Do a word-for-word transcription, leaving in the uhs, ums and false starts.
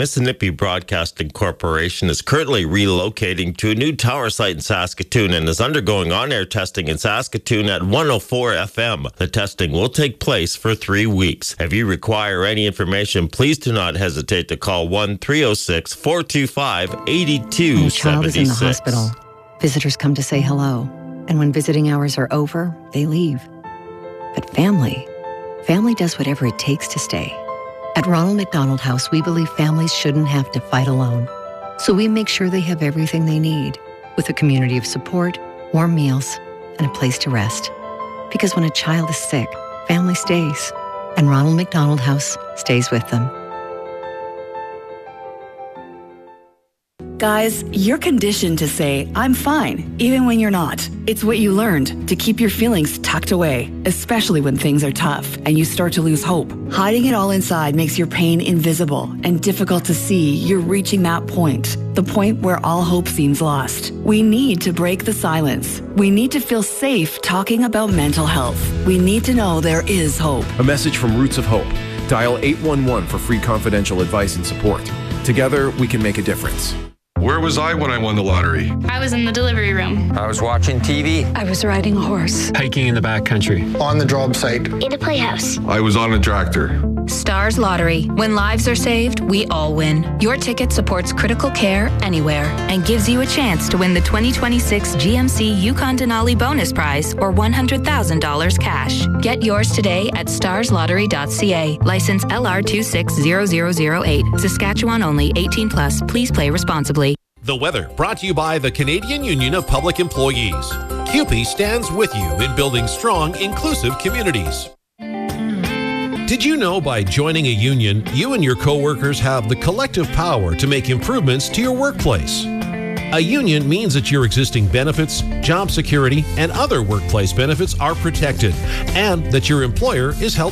Mississippi Broadcasting Corporation is currently relocating to a new tower site in Saskatoon and is undergoing on-air testing in Saskatoon at one oh four F M. The testing will take place for three weeks. If you require any information, please do not hesitate to call one three oh six, four two five, eight two seven six. When a child is in the hospital, visitors come to say hello. And when visiting hours are over, they leave. But family, family does whatever it takes to stay. At Ronald McDonald House, we believe families shouldn't have to fight alone. So we make sure they have everything they need, with a community of support, warm meals, and a place to rest. Because when a child is sick, family stays, and Ronald McDonald House stays with them. Guys, you're conditioned to say, I'm fine, even when you're not. It's what you learned to keep your feelings tucked away, especially when things are tough and you start to lose hope. Hiding it all inside makes your pain invisible and difficult to see you're reaching that point, the point where all hope seems lost. We need to break the silence. We need to feel safe talking about mental health. We need to know there is hope. A message from Roots of Hope. Dial eight one one for free confidential advice and support. Together, we can make a difference. Where was I when I won the lottery? I was in the delivery room. I was watching T V. I was riding a horse. Hiking in the backcountry. On the job site. In a playhouse. I was on a tractor. Stars Lottery. When lives are saved, we all win. Your ticket supports critical care anywhere and gives you a chance to win the twenty twenty-six G M C Yukon Denali bonus prize or one hundred thousand dollars cash. Get yours today at stars lottery dot c a. License L R two six zero zero zero eight. Saskatchewan only. eighteen plus. Please play responsibly. The weather brought to you by the Canadian Union of Public Employees. C U P E stands with you in building strong, inclusive communities. Did you know by joining a union, you and your coworkers have the collective power to make improvements to your workplace? A union means that your existing benefits, job security, and other workplace benefits are protected, and that your employer is held